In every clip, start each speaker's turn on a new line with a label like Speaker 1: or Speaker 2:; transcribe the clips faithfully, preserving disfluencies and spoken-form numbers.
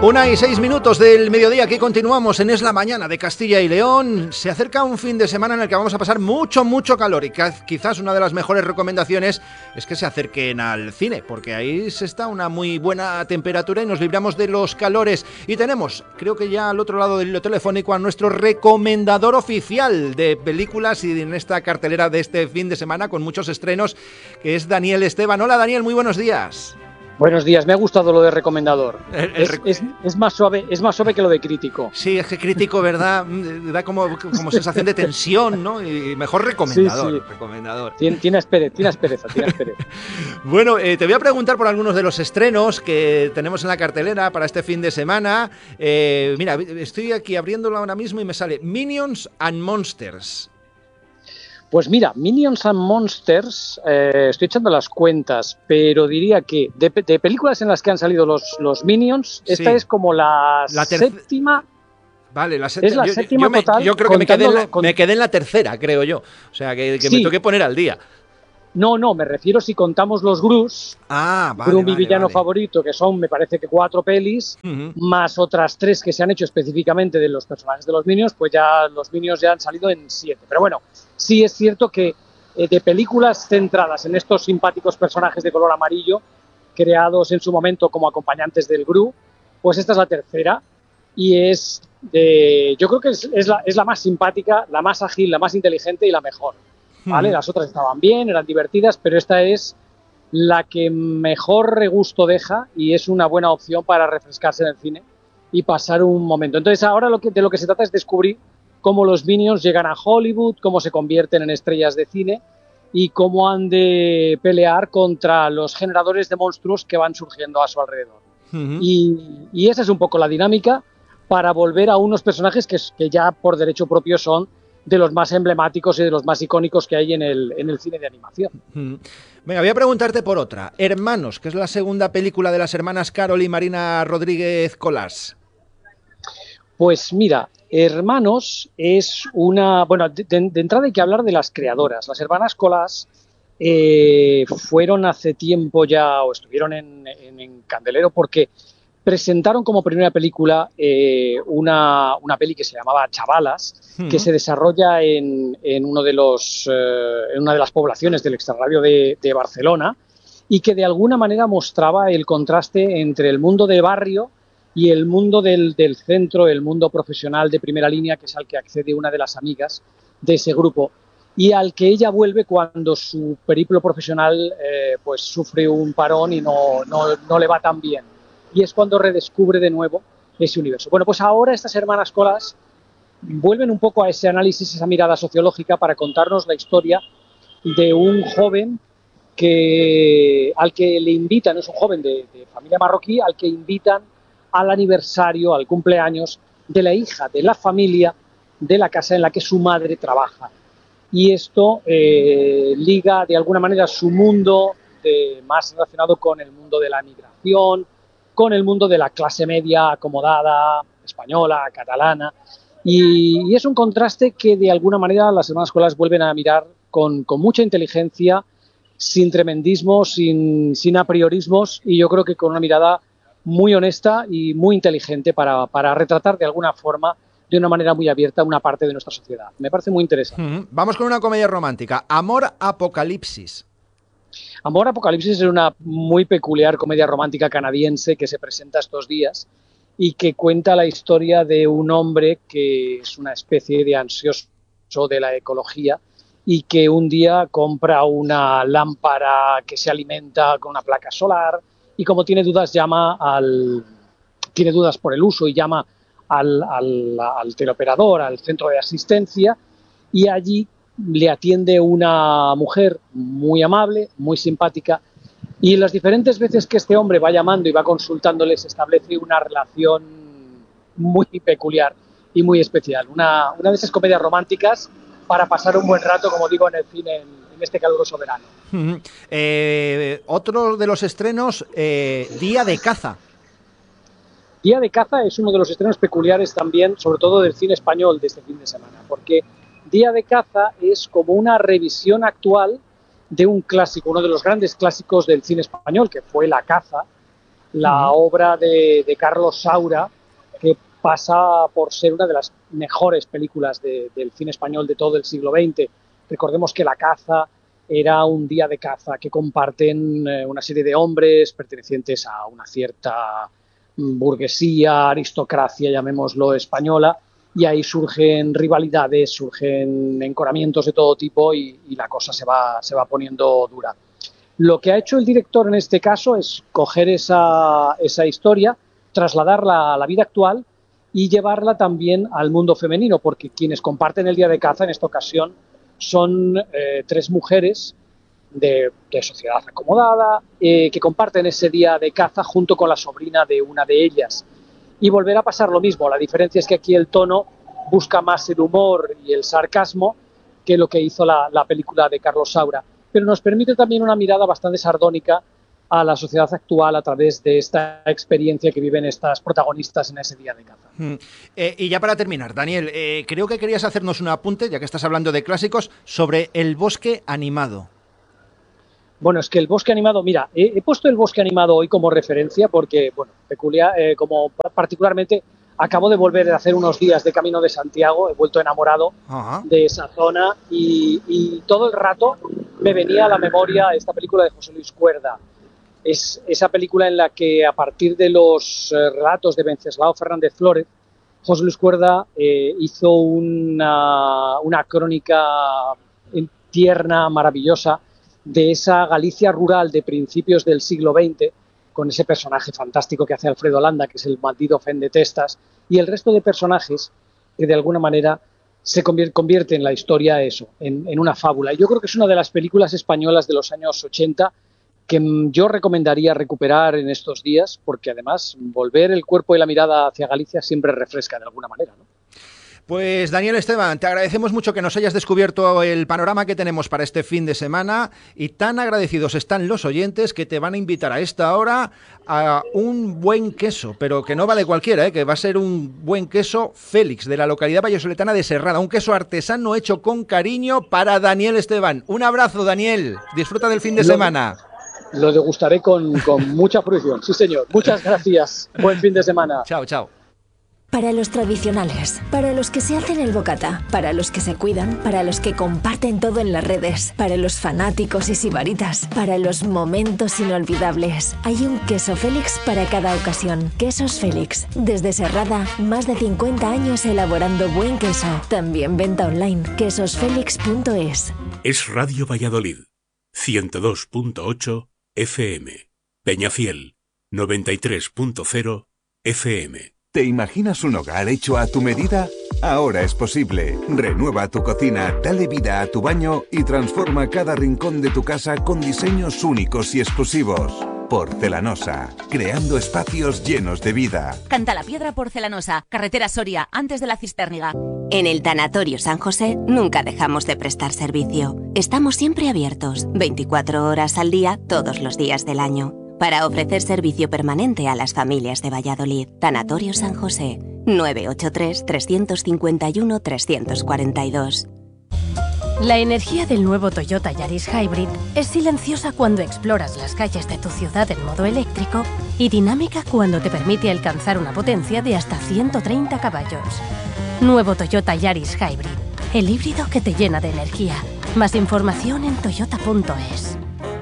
Speaker 1: Una y seis minutos del mediodía, aquí continuamos en Es la Mañana de Castilla y León. Se acerca un fin de semana en el que vamos a pasar mucho, mucho calor y quizás una de las mejores recomendaciones es que se acerquen al cine, porque ahí se está una muy buena temperatura y nos libramos de los calores. Y tenemos, creo que ya al otro lado del hilo telefónico, a nuestro recomendador oficial de películas y en esta cartelera de este fin de semana con muchos estrenos, que es Daniel Esteban. Hola Daniel, muy buenos días.
Speaker 2: Buenos días, me ha gustado lo de recomendador.
Speaker 1: El, el
Speaker 2: es,
Speaker 1: rec...
Speaker 2: es, es, más suave, es más suave que lo de crítico.
Speaker 1: Sí, es que crítico, ¿verdad? Da como, como sensación de tensión, ¿no? Y mejor recomendador.
Speaker 2: Sí, sí.
Speaker 1: recomendador.
Speaker 2: Tien, tienes pereza, tienes pereza, tienes pereza.
Speaker 1: Bueno, eh, te voy a preguntar por algunos de los estrenos que tenemos en la cartelera para este fin de semana. Eh, mira, estoy aquí abriéndolo ahora mismo y me sale Minions and Monsters.
Speaker 2: Pues mira, Minions and Monsters, eh, estoy echando las cuentas, pero diría que de, de películas en las que han salido los, los Minions, esta sí. es como la, la séptima.
Speaker 1: Vale, la séptima.
Speaker 2: Es la
Speaker 1: yo,
Speaker 2: séptima
Speaker 1: yo, me,
Speaker 2: total.
Speaker 1: Yo creo que me quedé, la, con... me quedé en la tercera, creo yo. O sea, que, que sí. me toque poner al día.
Speaker 2: No, no, me refiero si contamos los Grus.
Speaker 1: Ah, vale,
Speaker 2: Gru, mi
Speaker 1: vale,
Speaker 2: villano
Speaker 1: vale.
Speaker 2: favorito, que son, me parece que cuatro pelis, uh-huh. más otras tres que se han hecho específicamente de los personajes de los Minions, pues ya los Minions ya han salido en siete. Pero bueno, sí es cierto que eh, de películas centradas en estos simpáticos personajes de color amarillo, creados en su momento como acompañantes del Gru, pues esta es la tercera y es, de, yo creo que es, es, la, es la más simpática, la más ágil, la más inteligente y la mejor. ¿Vale? Uh-huh. Las otras estaban bien, eran divertidas, pero esta es la que mejor regusto deja y es una buena opción para refrescarse en el cine y pasar un momento. Entonces ahora lo que, de lo que se trata es descubrir cómo los Minions llegan a Hollywood, cómo se convierten en estrellas de cine y cómo han de pelear contra los generadores de monstruos que van surgiendo a su alrededor. Uh-huh. y, y esa es un poco la dinámica para volver a unos personajes que, que ya por derecho propio son de los más emblemáticos y de los más icónicos que hay en el, en el cine de animación.
Speaker 1: Uh-huh. Venga, voy a preguntarte por otra. Hermanos, que es la segunda película de las hermanas Carol y Marina Rodríguez Colás.
Speaker 2: Pues mira, Hermanos es una... Bueno, de, de entrada hay que hablar de las creadoras. Las hermanas Colás eh, fueron hace tiempo ya, o estuvieron en, en, en Candelero, porque presentaron como primera película eh, una, una peli que se llamaba Chavalas, uh-huh. que se desarrolla en, en, uno de los, eh, en una de las poblaciones del extrarradio de, de Barcelona y que de alguna manera mostraba el contraste entre el mundo de barrio y el mundo del, del centro, el mundo profesional de primera línea, que es al que accede una de las amigas de ese grupo y al que ella vuelve cuando su periplo profesional eh, pues sufre un parón y no, no, no le va tan bien. Y es cuando redescubre de nuevo ese universo. Bueno, pues ahora estas hermanas Colás vuelven un poco a ese análisis, esa mirada sociológica para contarnos la historia de un joven que, al que le invitan, es un joven de, de familia marroquí, al que invitan al aniversario, al cumpleaños de la hija de la familia de la casa en la que su madre trabaja. Y esto eh, liga de alguna manera su mundo de, más relacionado con el mundo de la migración, con el mundo de la clase media acomodada, española, catalana, y, y es un contraste que de alguna manera las hermanas Colás vuelven a mirar con, con mucha inteligencia, sin tremendismo, sin, sin apriorismos, y yo creo que con una mirada muy honesta y muy inteligente para, para retratar de alguna forma, de una manera muy abierta, una parte de nuestra sociedad. Me parece muy interesante.
Speaker 1: Uh-huh. Vamos con una comedia romántica, Amor Apocalipsis.
Speaker 2: Amor Apocalipsis es una muy peculiar comedia romántica canadiense que se presenta estos días y que cuenta la historia de un hombre que es una especie de ansioso de la ecología y que un día compra una lámpara que se alimenta con una placa solar y como tiene dudas llama al tiene dudas por el uso y llama al, al, al teleoperador, al centro de asistencia y allí le atiende una mujer muy amable, muy simpática y las diferentes veces que este hombre va llamando y va consultándole se establece una relación muy peculiar y muy especial. Una, una de esas comedias románticas para pasar un buen rato, como digo, en el cine en, en este caluroso verano.
Speaker 1: Uh-huh. eh, otro de los estrenos, eh, Día de caza.
Speaker 2: Día de caza es uno de los estrenos peculiares también, sobre todo del cine español de este fin de semana, porque Día de caza es como una revisión actual de un clásico, uno de los grandes clásicos del cine español, que fue La caza, la uh-huh. obra de, de Carlos Saura, que pasa por ser una de las mejores películas de, del cine español de todo el siglo veinte. Recordemos que La caza era un día de caza que comparten eh, una serie de hombres pertenecientes a una cierta burguesía, aristocracia, llamémoslo, española, y ahí surgen rivalidades, surgen encoramientos de todo tipo y, y la cosa se va, se va poniendo dura. Lo que ha hecho el director en este caso es coger esa, esa historia, trasladarla a la vida actual y llevarla también al mundo femenino, porque quienes comparten el día de caza en esta ocasión son eh, tres mujeres de, de sociedad acomodada eh, que comparten ese día de caza junto con la sobrina de una de ellas. Y volverá a pasar lo mismo. La diferencia es que aquí el tono busca más el humor y el sarcasmo que lo que hizo la, la película de Carlos Saura. Pero nos permite también una mirada bastante sardónica a la sociedad actual a través de esta experiencia que viven estas protagonistas en ese día de caza.
Speaker 1: Mm. Eh, y ya para terminar, Daniel, eh, creo que querías hacernos un apunte, ya que estás hablando de clásicos, sobre El bosque animado.
Speaker 2: Bueno, es que El bosque animado, mira, he, he puesto El bosque animado hoy como referencia porque, bueno, peculiar, eh, como particularmente acabo de volver a hacer unos días de Camino de Santiago, he vuelto enamorado Ajá. de esa zona y, y todo el rato me venía a la memoria esta película de José Luis Cuerda. Es esa película en la que, a partir de los eh, relatos de Venceslao Fernández Flórez, José Luis Cuerda eh, hizo una, una crónica tierna, maravillosa, de esa Galicia rural de principios del siglo veinte, con ese personaje fantástico que hace Alfredo Landa, que es el bandido Fendetestas, y el resto de personajes que de alguna manera se convierte en la historia eso, en, en una fábula. Y yo creo que es una de las películas españolas de los años ochenta que yo recomendaría recuperar en estos días, porque además volver el cuerpo y la mirada hacia Galicia siempre refresca de alguna manera, ¿no?
Speaker 1: Pues Daniel Esteban, te agradecemos mucho que nos hayas descubierto el panorama que tenemos para este fin de semana, y tan agradecidos están los oyentes que te van a invitar a esta hora a un buen queso, pero que no vale cualquiera, ¿eh? Que va a ser un buen queso Félix, de la localidad vallisoletana de Serrada, un queso artesano hecho con cariño para Daniel Esteban. Un abrazo, Daniel, disfruta del fin de
Speaker 2: Lo,
Speaker 1: semana.
Speaker 2: Lo degustaré con, con mucha fruición, sí señor. Muchas gracias, buen fin de semana.
Speaker 1: Chao, chao.
Speaker 3: Para los tradicionales, para los que se hacen el bocata, para los que se cuidan, para los que comparten todo en las redes, para los fanáticos y sibaritas, para los momentos inolvidables. Hay un queso Félix para cada ocasión. Quesos Félix. Desde Serrada, más de cincuenta años elaborando buen queso. También venta online, quesos félix punto es.
Speaker 4: Es Radio Valladolid, ciento dos punto ocho F M. Peñafiel, noventa y tres punto cero F M.
Speaker 5: ¿Te imaginas un hogar hecho a tu medida? Ahora es posible. Renueva tu cocina, dale vida a tu baño y transforma cada rincón de tu casa con diseños únicos y exclusivos. Porcelanosa, creando espacios llenos de vida.
Speaker 6: Cantalapiedra Porcelanosa, carretera Soria, antes de la Cistérniga.
Speaker 7: En el Tanatorio San José nunca dejamos de prestar servicio. Estamos siempre abiertos, veinticuatro horas al día, todos los días del año, para ofrecer servicio permanente a las familias de Valladolid. Tanatorio San José, nueve ocho tres, tres cinco uno, tres cuatro dos.
Speaker 8: La energía del nuevo Toyota Yaris Hybrid es silenciosa cuando exploras las calles de tu ciudad en modo eléctrico y dinámica cuando te permite alcanzar una potencia de hasta ciento treinta caballos. Nuevo Toyota Yaris Hybrid, el híbrido que te llena de energía. Más información en toyota punto es.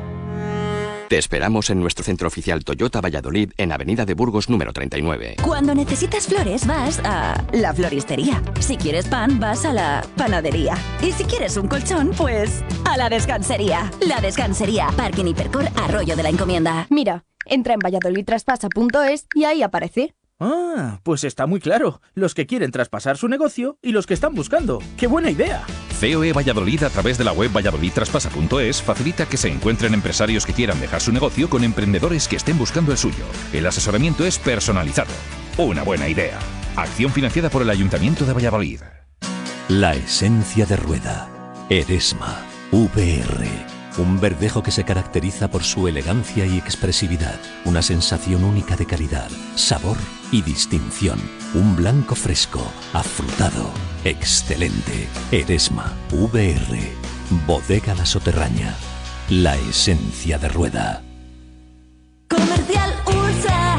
Speaker 9: Te esperamos en nuestro centro oficial Toyota Valladolid en Avenida de Burgos número treinta y nueve.
Speaker 10: Cuando necesitas flores vas a la floristería. Si quieres pan vas a la panadería. Y si quieres un colchón, pues a la descansería. La Descansería, Parque Hipercor Arroyo de la Encomienda.
Speaker 11: Mira, entra en valladolid traspasa punto es y ahí aparece.
Speaker 12: Ah, pues está muy claro. Los que quieren traspasar su negocio y los que están buscando. ¡Qué buena idea!
Speaker 13: C O E Valladolid, a través de la web valladolid traspasa punto es, facilita que se encuentren empresarios que quieran dejar su negocio con emprendedores que estén buscando el suyo. El asesoramiento es personalizado. Una buena idea. Acción financiada por el Ayuntamiento de Valladolid.
Speaker 14: La esencia de Rueda. Eresma. V R. Un verdejo que se caracteriza por su elegancia y expresividad. Una sensación única de calidad, sabor y distinción. Un blanco fresco, afrutado, excelente. Eresma, V R, Bodega La Soterraña. La esencia de Rueda.
Speaker 10: Comercial Ursa.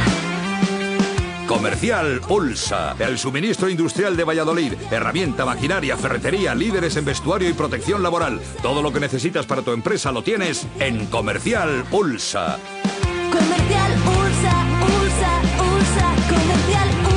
Speaker 15: Comercial Ulsa, el suministro industrial de Valladolid. Herramienta, maquinaria, ferretería, líderes en vestuario y protección laboral. Todo lo que necesitas para tu empresa lo tienes en Comercial Ulsa.
Speaker 3: Comercial Ulsa, Ulsa, Ulsa, Comercial Ulsa.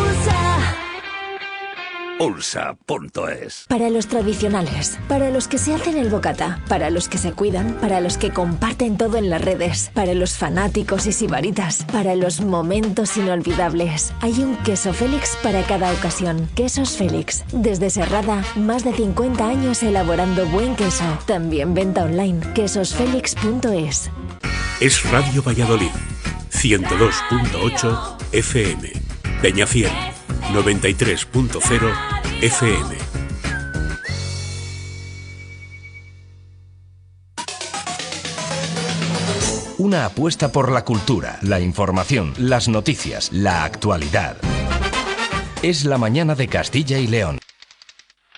Speaker 15: Ulsa punto es.
Speaker 3: Para los tradicionales, para los que se hacen el bocata, para los que se cuidan, para los que comparten todo en las redes, para los fanáticos y sibaritas, para los momentos inolvidables. Hay un queso Félix para cada ocasión. Quesos Félix. Desde Serrada, más de cincuenta años elaborando buen queso. También venta online. quesos félix punto es.
Speaker 4: Es Radio Valladolid, ciento dos punto ocho F M. Peñafiel, noventa y tres punto cero F M.
Speaker 16: Una apuesta por la cultura, la información, las noticias, la actualidad. Es la mañana de Castilla y León.